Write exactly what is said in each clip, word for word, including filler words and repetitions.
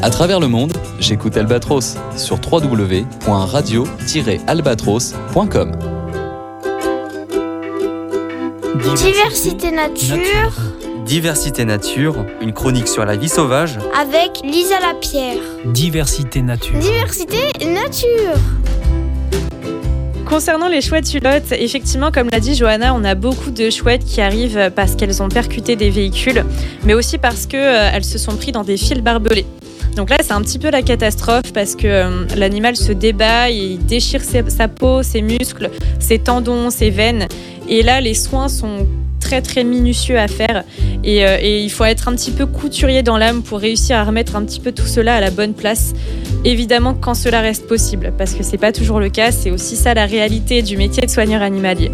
À travers le monde, j'écoute Albatros sur w w w point radio tiret albatros point com. Diversité nature. Diversité nature, une chronique sur la vie sauvage Avec Lisa Lapierre. Diversité nature. Diversité nature. Concernant les chouettes hulottes, effectivement, comme l'a dit Johanna, on a beaucoup de chouettes qui arrivent parce qu'elles ont percuté des véhicules, mais aussi parce qu'elles euh, se sont pris dans des fils barbelés. Donc là, c'est un petit peu la catastrophe parce que euh, l'animal se débat, il déchire ses, sa peau, ses muscles, ses tendons, ses veines. Et là, les soins sont très très minutieux à faire et, euh, et il faut être un petit peu couturier dans l'âme pour réussir à remettre un petit peu tout cela à la bonne place. Évidemment, quand cela reste possible, parce que c'est pas toujours le cas, c'est aussi ça la réalité du métier de soigneur animalier.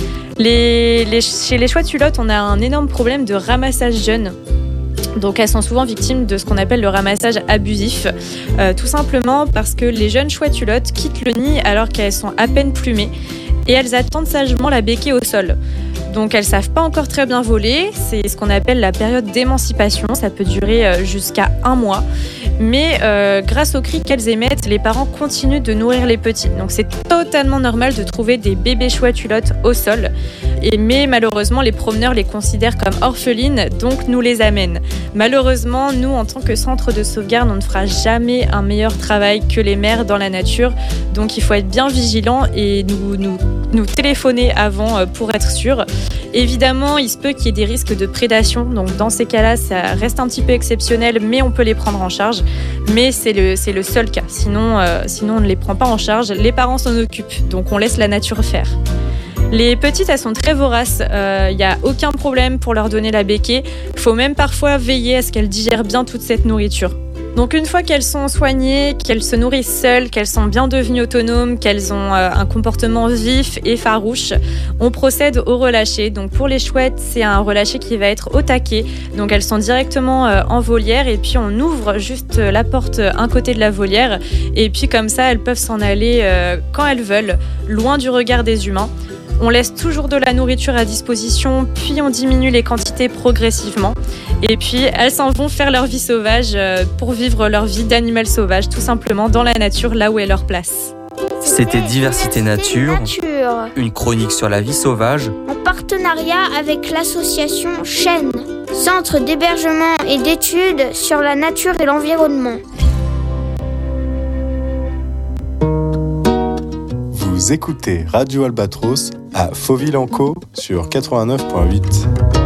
Les, les, chez les chouettes hulottes, on a un énorme problème de ramassage jeune. Donc elles sont souvent victimes de ce qu'on appelle le ramassage abusif, euh, tout simplement parce que les jeunes chouettes hulottes quittent le nid alors qu'elles sont à peine plumées et elles attendent sagement la béquée au sol. Donc elles ne savent pas encore très bien voler, c'est ce qu'on appelle la période d'émancipation, ça peut durer jusqu'à un mois. Mais euh, grâce aux cris qu'elles émettent, les parents continuent de nourrir les petits. Donc c'est totalement normal de trouver des bébés chouettes hulottes au sol. Et, mais malheureusement, les promeneurs les considèrent comme orphelines, donc nous les amènent. Malheureusement, nous, en tant que centre de sauvegarde, on ne fera jamais un meilleur travail que les mères dans la nature. Donc il faut être bien vigilant et nous, nous, nous téléphoner avant pour être sûr. Évidemment, il se peut qu'il y ait des risques de prédation. Donc dans ces cas-là, ça reste un petit peu exceptionnel, mais on peut les prendre en charge. Mais c'est le, c'est le seul cas. Sinon, euh, sinon, on ne les prend pas en charge. Les parents s'en occupent. Donc on laisse la nature faire. Les petites, elles sont très voraces. Il euh, n'y a aucun problème pour leur donner la béquée. Il faut même parfois veiller à ce qu'elles digèrent bien toute cette nourriture. Donc une fois qu'elles sont soignées, qu'elles se nourrissent seules, qu'elles sont bien devenues autonomes, qu'elles ont euh, un comportement vif et farouche, on procède au relâché. Donc pour les chouettes, c'est un relâché qui va être au taquet. Donc elles sont directement euh, en volière et puis on ouvre juste la porte un côté de la volière et puis comme ça, elles peuvent s'en aller euh, quand elles veulent, loin du regard des humains. On laisse toujours de la nourriture à disposition, puis on diminue les quantités progressivement. Et puis, elles s'en vont faire leur vie sauvage pour vivre leur vie d'animal sauvage, tout simplement dans la nature, là où est leur place. C'était Diversité nature, nature, une chronique sur la vie sauvage, en partenariat avec l'association Chêne, Centre d'hébergement et d'études sur la nature et l'environnement. Vous écoutez Radio Albatros à Fauville-en-Caux sur quatre-vingt-neuf virgule huit.